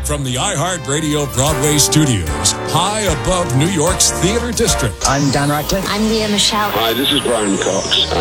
From the iHeartRadio Broadway studios, high above New York's Theater District. I'm Dan Ratcliffe. I'm Leah Michelle. Hi, this is Brian Cox.